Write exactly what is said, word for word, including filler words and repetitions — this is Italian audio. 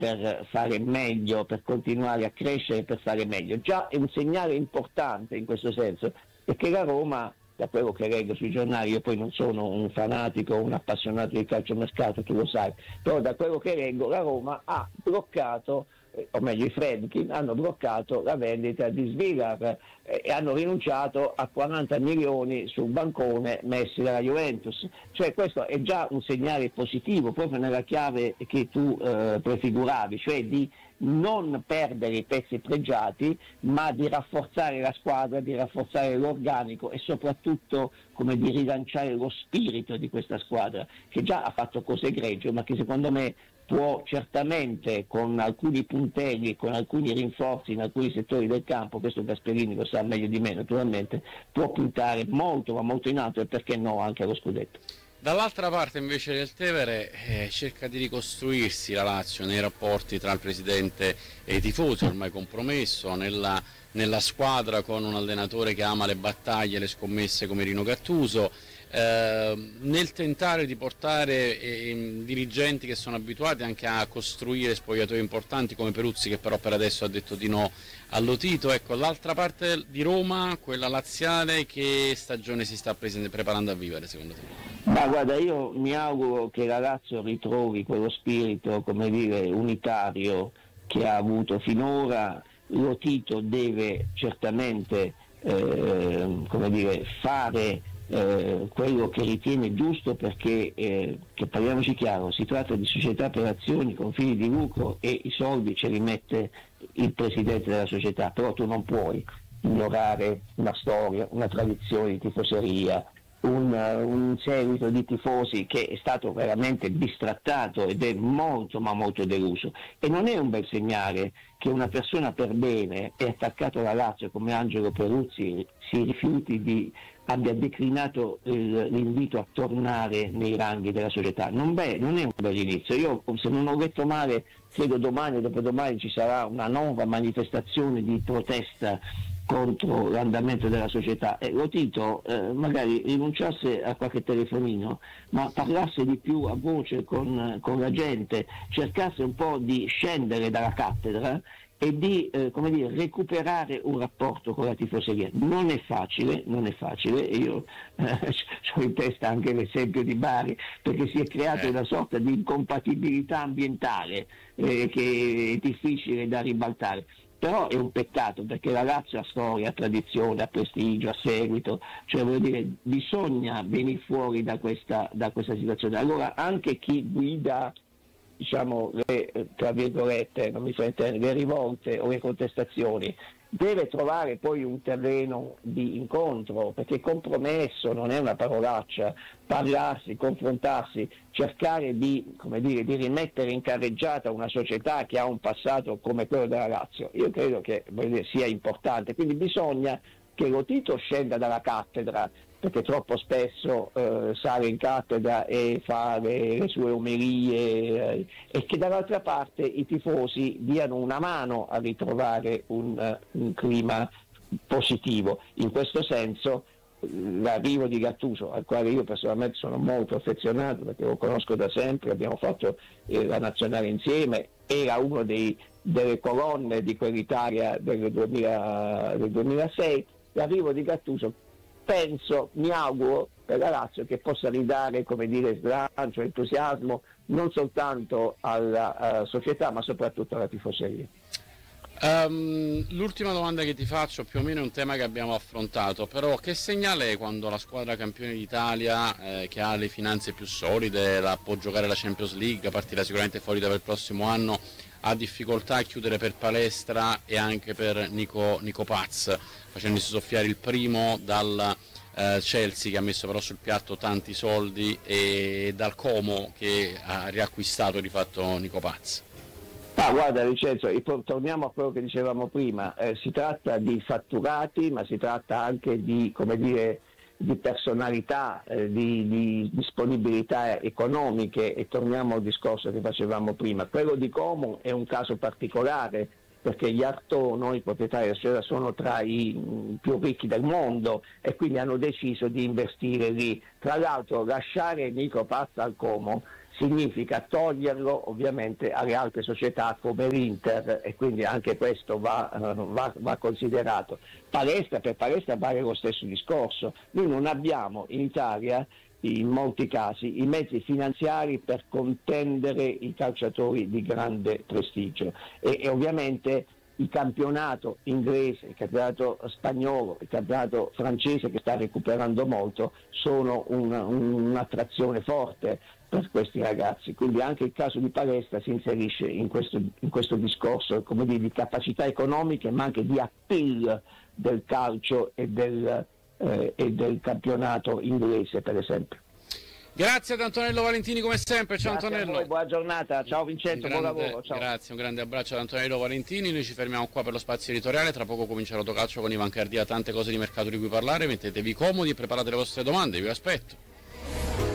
per fare meglio, per continuare a crescere, per fare meglio. Già è un segnale importante in questo senso, perché la Roma, da quello che leggo sui giornali, io poi non sono un fanatico, un appassionato di calciomercato, tu lo sai, però da quello che leggo la Roma ha bloccato, eh, o meglio i Friedkin hanno bloccato la vendita di Svilar eh, e hanno rinunciato a quaranta milioni sul bancone messi dalla Juventus. Cioè questo è già un segnale positivo, proprio nella chiave che tu eh, prefiguravi, cioè di non perdere i pezzi pregiati, ma di rafforzare la squadra, di rafforzare l'organico e soprattutto come di rilanciare lo spirito di questa squadra, che già ha fatto cose egregie, ma che secondo me può certamente, con alcuni puntelli, con alcuni rinforzi in alcuni settori del campo, questo Gasperini lo sa meglio di me naturalmente, può puntare molto ma molto in alto, e perché no anche allo scudetto. Dall'altra parte invece del Tevere eh, cerca di ricostruirsi la Lazio nei rapporti tra il presidente e i tifosi, ormai compromesso, nella, nella squadra con un allenatore che ama le battaglie e le scommesse come Rino Gattuso, eh, nel tentare di portare eh, dirigenti che sono abituati anche a costruire spogliatoi importanti come Peruzzi, che però per adesso ha detto di no allo Tito. Ecco, l'altra parte di Roma, quella laziale, che stagione si sta preparando a vivere secondo te? Ma guarda, io mi auguro che la Lazio ritrovi quello spirito, come dire, unitario che ha avuto finora. Lo Tito deve certamente eh, come dire, fare eh, quello che ritiene giusto, perché eh, che parliamoci chiaro, si tratta di società per azioni con fini di lucro e i soldi ce li mette il presidente della società, però tu non puoi ignorare una storia, una tradizione di tifoseria, Un, un seguito di tifosi che è stato veramente bistrattato ed è molto ma molto deluso, e non è un bel segnale che una persona per bene e attaccato alla Lazio come Angelo Peruzzi si rifiuti di abbia declinato il, l'invito a tornare nei ranghi della società. Non, beh, non è un bel inizio. Io, se non ho letto male, credo domani o dopodomani ci sarà una nuova manifestazione di protesta contro l'andamento della società, e lo Tito eh, magari rinunciasse a qualche telefonino, ma parlasse di più a voce con, con la gente, cercasse un po' di scendere dalla cattedra e di eh, come dire, recuperare un rapporto con la tifoseria. Non è facile, non è facile, e io eh, ho in testa anche l'esempio di Bari, perché si è creata una sorta di incompatibilità ambientale eh, che è difficile da ribaltare. Però è un peccato, perché la Lazio ha storia, ha tradizione, ha prestigio, ha seguito, cioè voglio dire, bisogna venire fuori da questa, da questa situazione. Allora anche chi guida, diciamo, le, tra virgolette, non mi fa intendere, le rivolte o le contestazioni, deve trovare poi un terreno di incontro, perché compromesso non è una parolaccia, parlarsi, confrontarsi, cercare di, come dire, di rimettere in carreggiata una società che ha un passato come quello della Lazio. Io credo che, voglio dire, sia importante, quindi bisogna che lo Tito scenda dalla cattedra, perché troppo spesso eh, sale in cattedra e fa le, le sue omelie, eh, e che dall'altra parte i tifosi diano una mano a ritrovare un, uh, un clima positivo. In questo senso l'arrivo di Gattuso, al quale io personalmente sono molto affezionato perché lo conosco da sempre, abbiamo fatto eh, la nazionale insieme, era uno dei, delle colonne di quell'Italia del, duemila, del duemilasei, l'arrivo di Gattuso penso, mi auguro per la Lazio che possa ridare, come dire, slancio, entusiasmo non soltanto alla uh, società ma soprattutto alla tifoseria. Um, l'ultima domanda che ti faccio, più o meno è un tema che abbiamo affrontato, però che segnale è quando la squadra campione d'Italia, eh, che ha le finanze più solide, la, può giocare la Champions League, partirà sicuramente fuori per il prossimo anno, ha difficoltà a chiudere per Palestra e anche per Nico, Nico Paz, facendosi soffiare il primo dal eh, Chelsea, che ha messo però sul piatto tanti soldi, e dal Como, che ha riacquistato di fatto Nico Paz? Ah, guarda Vincenzo, torniamo a quello che dicevamo prima, eh, si tratta di fatturati, ma si tratta anche di, come dire, di personalità, eh, di, di disponibilità economiche, e torniamo al discorso che facevamo prima. Quello di Como è un caso particolare perché gli Artò, i proprietari della società, sono tra i più ricchi del mondo e quindi hanno deciso di investire lì. Tra l'altro lasciare Nico Pazza al Como significa toglierlo ovviamente alle altre società come l'Inter, e quindi anche questo va, uh, va, va considerato. Palestra, per Palestra vale lo stesso discorso. Noi non abbiamo in Italia in molti casi i mezzi finanziari per contendere i calciatori di grande prestigio e, e ovviamente il campionato inglese, il campionato spagnolo, il campionato francese che sta recuperando molto sono una, un'attrazione forte per questi ragazzi, quindi anche il caso di Palestra si inserisce in questo, in questo discorso, come dire, di capacità economiche ma anche di appeal del calcio e del, eh, e del campionato inglese, per esempio. Grazie ad Antonello Valentini come sempre. Ciao Grazie Antonello. a voi, buona giornata, ciao Vincenzo, grande, buon lavoro. Ciao. Grazie, un grande abbraccio ad Antonello Valentini. Noi ci fermiamo qua per lo spazio editoriale, tra poco comincia l'Autocalcio con Ivan Cardia, tante cose di mercato di cui parlare, mettetevi comodi e preparate le vostre domande, vi aspetto.